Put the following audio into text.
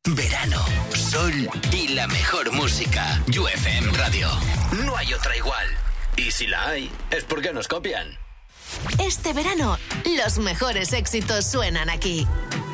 Verano, sol y la mejor música. UFM Radio. No hay otra igual. Y si la hay, es porque nos copian. Este verano, los mejores éxitos suenan aquí.